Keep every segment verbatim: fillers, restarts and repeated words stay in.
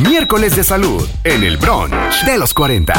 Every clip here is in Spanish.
Miércoles de salud en el brunch de los cuarenta.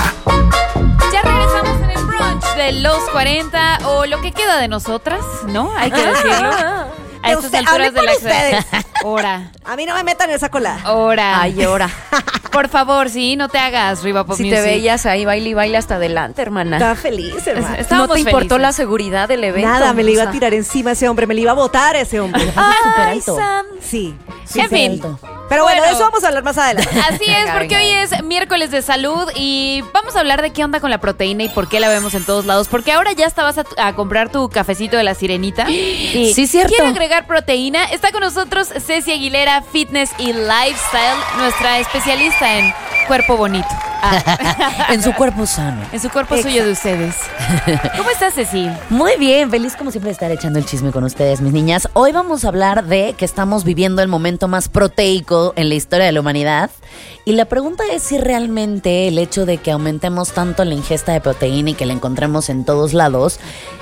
Ya regresamos en el brunch de los cuarenta, o lo que queda de nosotras, ¿no? Hay que decirlo. A De estas usted- alturas hablen de la por ustedes. hora. A mí no me metan en esa cola. Hora. Ay, ahora. Por favor, sí, no te hagas Riva Pop Si Music. te veías ahí, baile y baile hasta adelante, hermana. Estaba feliz, hermano. Es- ¿No estábamos te importó felices. la seguridad del evento? Nada, me le iba a O sea, tirar encima a ese hombre, me le iba a botar a ese hombre. Ay, Sam. Sí. En fin. Pero bueno, Bueno. de eso vamos a hablar más adelante. Así es, Venga, porque venga. hoy es miércoles de salud y vamos a hablar de qué onda con la proteína y por qué la vemos en todos lados. Porque ahora ya estabas a, a comprar tu cafecito de la Sirenita. Y Sí, cierto. ¿quiere agregar proteína? Está con nosotros Ceci Aguilera, Fitness y Lifestyle, nuestra especialista en cuerpo bonito. Ah, En su cuerpo sano. en su cuerpo suyo de ustedes. ¿Cómo estás, Ceci? Muy bien, feliz como siempre de estar echando el chisme con ustedes, mis niñas. Hoy vamos a hablar de que estamos viviendo el momento más proteico en la historia de la humanidad. Y la pregunta es si realmente el hecho de que aumentemos tanto la ingesta de proteína y que la encontremos en todos lados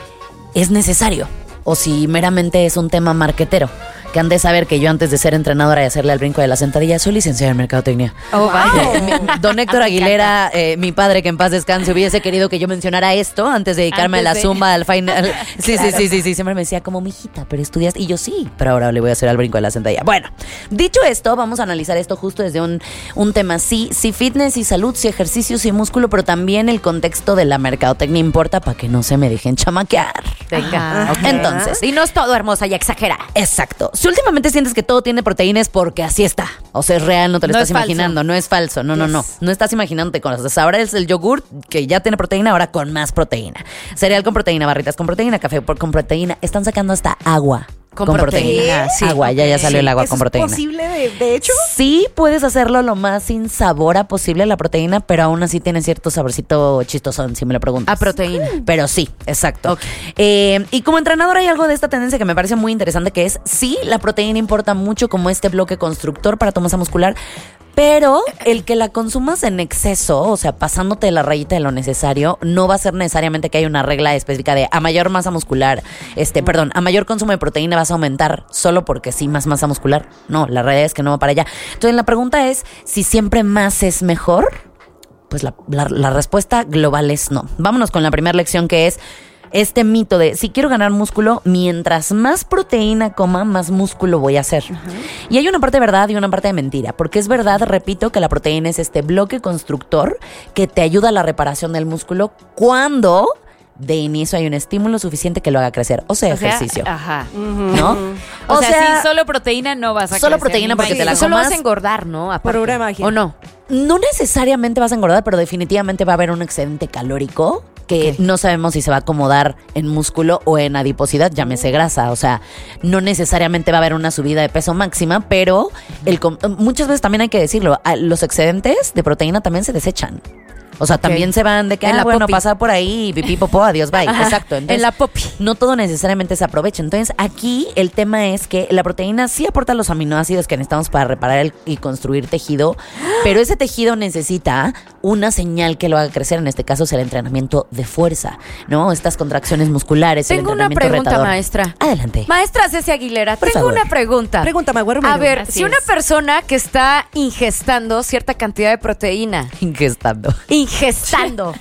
es necesario. O si meramente es un tema marquetero. Que han de saber que yo antes de ser entrenadora y hacerle al brinco de la sentadilla soy licenciada en mercadotecnia. Oh, vaya. Don Héctor Aguilera, eh, mi padre, que en paz descanse, hubiese querido que yo mencionara esto antes de dedicarme Antes a la de- zumba, al final. Sí, sí, sí, sí, sí. Siempre me decía como, mijita, pero estudias. Y yo sí, pero ahora le voy a hacer al brinco de la sentadilla. Bueno, dicho esto, vamos a analizar esto justo desde un, un tema. Sí, sí, fitness y salud, sí, ejercicio, sí, músculo, pero también el contexto de la mercadotecnia importa para que no se me dejen chamaquear. Venga. Ok. Entonces, Y no es todo hermosa y exagera. exacto. Si últimamente sientes que todo tiene proteína es porque así está. O sea, es real, no te lo No estás es falso. imaginando. No es falso. No, no, Yes. no. No estás imaginándote cosas. Ahora es el yogur que ya tiene proteína, ahora con más proteína. Cereal con proteína, barritas con proteína, café por- con proteína. Están sacando hasta agua Con con, proteína. proteína. Sí, agua, ya, ok. ya salió el agua ¿Eso con es proteína. posible de, de hecho? Sí, puedes hacerlo lo más sin sabor posible la proteína, pero aún así tiene cierto saborcito chistosón, si me lo preguntas. A proteína. Pero sí, exacto. Ok. Eh, y como entrenadora hay algo de esta tendencia que me parece muy interesante, que es, sí, la proteína importa mucho como este bloque constructor para tu masa muscular, pero el que la consumas en exceso, o sea, pasándote de la rayita de lo necesario, no va a ser necesariamente que haya una regla específica de a mayor masa muscular, este, perdón, a mayor consumo de proteína vas a aumentar solo porque sí, más masa muscular. No, la realidad es que no va para allá. Entonces la pregunta es, si siempre más es mejor, pues la, la, la respuesta global es no. Vámonos con la primera lección, que es este mito de si quiero ganar músculo, mientras más proteína coma, más músculo voy a hacer. Y hay una parte de verdad y una parte de mentira, porque es verdad, repito, que la proteína es este bloque constructor que te ayuda a la reparación del músculo cuando de inicio hay un estímulo suficiente que lo haga crecer, o sea, O sea, ejercicio, Ajá. ¿no? O, sea, si solo proteína no vas a solo crecer, proteína ni porque te la más. comas. Solo vas a engordar, ¿no? Aparte. Por obra de magia. ¿O no? No necesariamente vas a engordar, pero definitivamente va a haber un excedente calórico que Ok. no sabemos si se va a acomodar en músculo o en adiposidad, llámese grasa. O sea, no necesariamente va a haber una subida de peso máxima, pero el, com- muchas veces también hay que decirlo, a- los excedentes de proteína también se desechan. O sea, también se van de que, En ah, la bueno, popi. pasar por ahí, pipí, popó, adiós, bye. Ajá, Exacto. Entonces, en la popi. no todo necesariamente se aprovecha. Entonces, aquí el tema es que la proteína sí aporta los aminoácidos que necesitamos para reparar el- y construir tejido, pero ese tejido necesita una señal que lo haga crecer. En este caso es el entrenamiento de fuerza, ¿no? Estas contracciones musculares, el Tengo una entrenamiento pregunta, retador. maestra. Adelante. Maestra Ceci Aguilera, Por tengo favor. una pregunta. Pregúntame, güero. A ver, Así si una es. persona que está ingestando cierta cantidad de proteína, Ingestando. ingestando,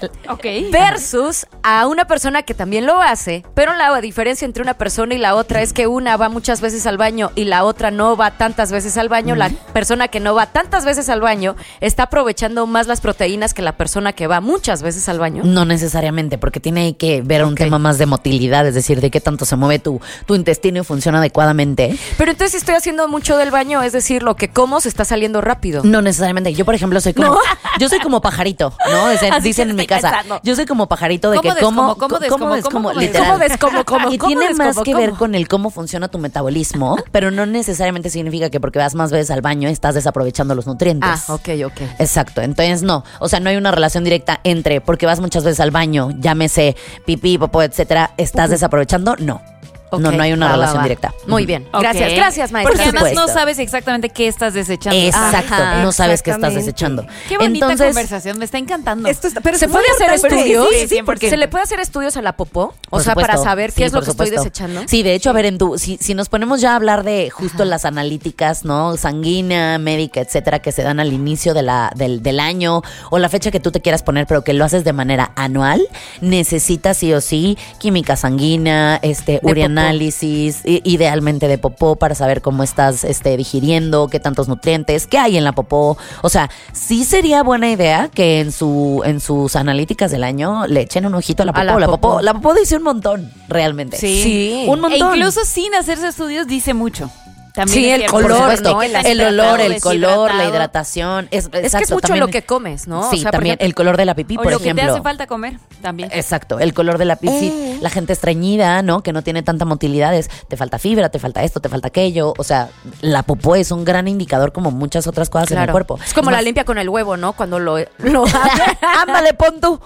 versus a una persona que también lo hace, pero la diferencia entre una persona y la otra es que una va muchas veces al baño y la otra no va tantas veces al baño, la persona que no va tantas veces al baño está aprovechando más las proteínas que la persona que va muchas veces al baño. No necesariamente, porque tiene que ver un Ok. tema más de motilidad, es decir, de qué tanto se mueve tu, tu intestino y funciona adecuadamente. Pero entonces si estoy haciendo mucho del baño, es decir, lo que como se está saliendo rápido. No necesariamente. Yo, por ejemplo, soy como, yo soy como pajarito, ¿no? Dicen, Así dicen que en mi estoy casa. pensando. Yo soy como pajarito de ¿Cómo que como, descomo? ¿Cómo descomo? descomo, ¿Cómo literal. descomo? ¿Cómo descomo? ¿Cómo? Y ¿Cómo tiene descomo? más que ¿Cómo? ver con el cómo funciona tu metabolismo, pero no necesariamente significa que porque vas más veces al baño estás desaprovechando los nutrientes. Ah, ok, ok. Exacto, entonces no, o sea, no hay una relación directa entre porque vas muchas veces al baño, llámese pipí, popó, etcétera, estás desaprovechando, no. Ok, No, no hay una va, va, relación va. directa. Muy bien. Ok. Gracias, gracias, maestra. Porque además supuesto. no sabes exactamente qué estás desechando. Exacto, Ajá, no sabes qué estás exactamente. desechando. Qué bonita Entonces, conversación, me está encantando. Esto está- pero ¿Se es muy puede hacer importante. estudios? Sí, sí, Sí, cien por porque ciento. ¿se le puede hacer estudios a la popó? O Por sea, supuesto. para saber qué Sí, es lo por que estoy supuesto. desechando. Sí, de hecho, a ver, en tu, si, si nos ponemos ya a hablar de justo las analíticas, ¿no? Sanguínea, médica, etcétera, que se dan al inicio de la, del, del año o la fecha que tú te quieras poner, pero que lo haces de manera anual, necesitas sí o sí química sanguínea, este, popó. urianálisis, i- idealmente de popó para saber cómo estás este, digiriendo, qué tantos nutrientes, qué hay en la popó. O sea, sí sería buena idea que en su en sus analíticas del año le echen un ojito a la popó. A la la, popó. popó. la popó dice un montón, realmente. Sí. Sí. Un E montón. incluso sin hacerse estudios dice mucho. También Sí, es el cierto. Por color, supuesto, ¿no? el, El olor, el deshidratado, color, la deshidratado. hidratación. Es, Es que es exacto, mucho también- lo que comes, ¿no? Sí, O sea, por también ejemplo- el color de la pipí, O por lo que ejemplo. te hace falta comer también. Exacto, el color de la pipí. La gente estreñida, ¿no? Que no tiene tanta motilidad, es, te falta fibra, te falta esto, te falta aquello. O sea, la popó es un gran indicador como muchas otras cosas en el Claro. cuerpo. Es como la más- limpia con el huevo, ¿no? Cuando lo, lo Ándale, pon tú.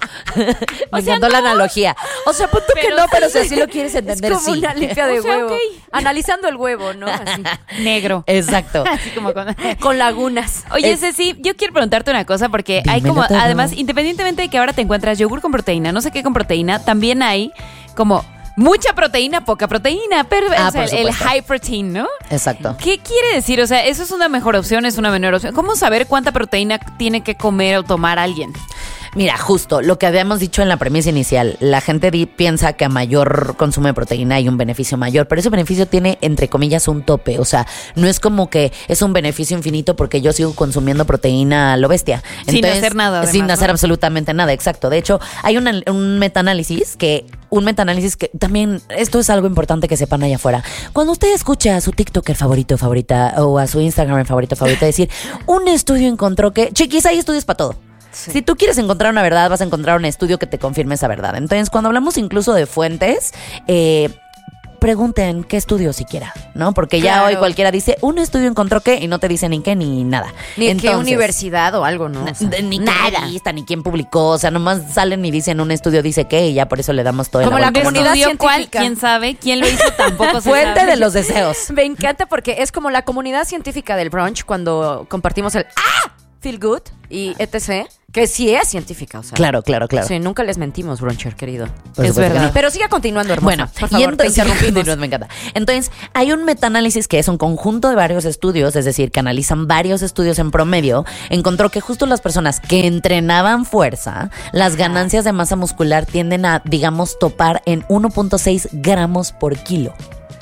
Me encantó la analogía. O sea, pon tú que Pero no, pero sí. si así lo quieres entender, Es como sí. una limpia de O sea, huevo. ok. Analizando el huevo, ¿no? Así. Negro. Exacto. Así como con... Con lagunas. Oye, Es- Ceci, yo quiero preguntarte una cosa porque hay Dímelo como, todo. además, independientemente de que ahora te encuentras yogur con proteína, no sé qué con proteína, también hay como mucha proteína, poca proteína, pero Ah, o sea, por el, el supuesto. high protein, ¿no? Exacto. ¿Qué quiere decir? O sea, ¿eso es una mejor opción, es una menor opción? ¿Cómo saber cuánta proteína tiene que comer o tomar alguien? Mira, justo lo que habíamos dicho en la premisa inicial, la gente di- piensa que a mayor consumo de proteína hay un beneficio mayor, pero ese beneficio tiene, entre comillas, un tope. O sea, no es como que es un beneficio infinito porque yo sigo consumiendo proteína a lo bestia. Sin hacer nada, además, Sin hacer ¿no? absolutamente nada, exacto. De hecho, hay una- un metaanálisis que, un metaanálisis que también, esto es algo importante que sepan allá afuera. Cuando usted escucha a su TikToker favorito, favorita, o a su Instagram favorito, favorita, decir, un estudio encontró que, chiquis, hay estudios para todo. Si tú quieres encontrar una verdad, vas a encontrar un estudio que te confirme esa verdad. Entonces, cuando hablamos incluso de fuentes, eh, pregunten qué estudio siquiera, ¿no? Porque ya Claro. hoy cualquiera dice, un estudio encontró qué, y no te dice ni qué ni nada. Ni en qué Entonces, universidad o algo, ¿no? O sea, de- ni qué nada. revista, ni quién publicó. O sea, nomás salen y dicen un estudio dice qué, y ya por eso le damos todo el Como la agua. comunidad ¿Estudió cuál? científica. ¿Quién sabe? ¿Quién lo hizo? Tampoco se Fuente sabe. de los deseos. Me encanta porque es como la comunidad científica del brunch cuando compartimos el ¡Ah! Feel good y etcétera. Que sí es científica, o sea. Claro, claro, claro. Sí, nunca les mentimos, bruncher, querido. Por Es supuesto que verdad. no. Pero siga continuando, hermosa. Bueno, por y favor, te entonces, interrumpimos. continúas, me encanta. Entonces, hay un metaanálisis que es un conjunto de varios estudios, es decir, que analizan varios estudios en promedio, encontró que justo las personas que entrenaban fuerza, las ganancias de masa muscular tienden a, digamos, topar en uno punto seis gramos por kilo.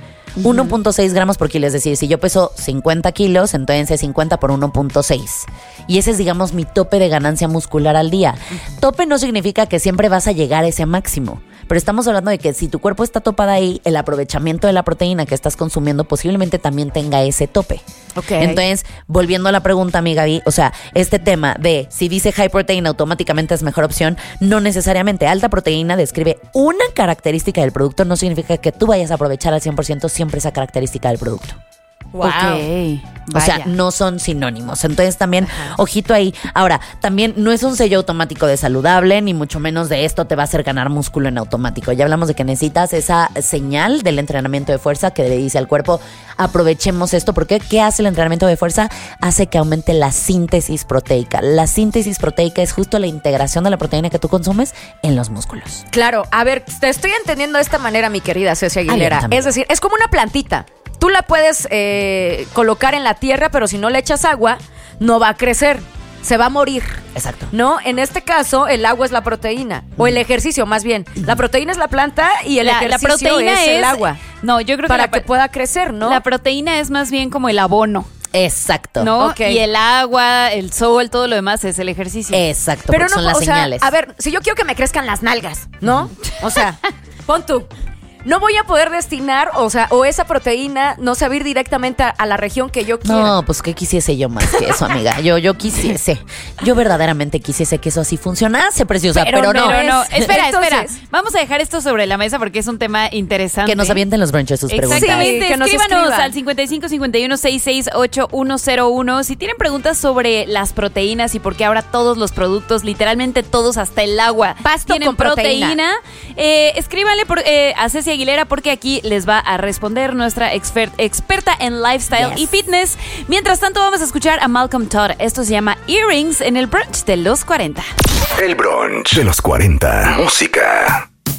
uno punto seis gramos por kilo, es decir, si yo peso cincuenta kilos, entonces es cincuenta por uno punto seis. Y ese es, digamos, mi tope de ganancia muscular al día. Tope no significa que siempre vas a llegar a ese máximo, pero estamos hablando de que si tu cuerpo está topado ahí, el aprovechamiento de la proteína que estás consumiendo posiblemente también tenga ese tope. Ok. Entonces, volviendo a la pregunta, mi Gaby, o sea, este tema de si dice high protein automáticamente es mejor opción, no necesariamente. Alta proteína describe una característica del producto, no significa que tú vayas a aprovechar al cien por ciento siempre esa característica del producto. Wow. Ok. O sea, Vaya. no son sinónimos. Entonces también, ojito ahí. Ahora, también no es un sello automático de saludable, ni mucho menos de esto te va a hacer ganar músculo en automático. Ya hablamos de que necesitas esa señal del entrenamiento de fuerza que le dice al cuerpo, aprovechemos esto. Porque ¿qué hace el entrenamiento de fuerza? Hace que aumente la síntesis proteica. La síntesis proteica es justo la integración de la proteína que tú consumes en los músculos. Claro, a ver, te estoy entendiendo de esta manera, mi querida Ceci Aguilera. Aviéntame. Es decir, es como una plantita. Tú la puedes eh, colocar en la tierra, pero si no le echas agua, no va a crecer. Se va a morir. Exacto. No, en este caso, el agua es la proteína. O el ejercicio, más bien. La proteína es la planta y el La, la ejercicio proteína es, es el agua. No, yo creo Para que, la, que pueda crecer, ¿no? la proteína es más bien como el abono, Exacto. ¿no? Ok. Y el agua, el sol, todo lo demás es el ejercicio. Exacto. Pero porque no, son las o sea, señales. a ver, si yo quiero que me crezcan las nalgas, ¿no? O sea, pon tú. No voy a poder destinar, o sea, o esa proteína no se va a ir directamente a, a la región que yo quiera. No, pues que quisiese yo más que eso, amiga. Yo, yo quisiese. Yo verdaderamente quisiese que eso así funcionase, preciosa, pero, Pero no. Pero no, es. espera, espera. Entonces- Vamos a dejar esto sobre la mesa porque es un tema interesante. Que nos avienten los brunches sus preguntas. Exactamente, Sí, que nos escríbanos escriban. al cincuenta y cinco cincuenta y uno sesenta y seis ocho uno cero uno si tienen preguntas sobre las proteínas y por qué ahora todos los productos, literalmente todos hasta el agua, Pasto tienen con proteína. proteína. Eh, escríbanle por, eh, a Ceci Alessia Aguilera, porque aquí les va a responder nuestra exper- experta en lifestyle Yes. y fitness. Mientras tanto, vamos a escuchar a Malcolm Todd. Esto se llama Earrings en el brunch de los cuarenta. El brunch de los cuarenta. Música.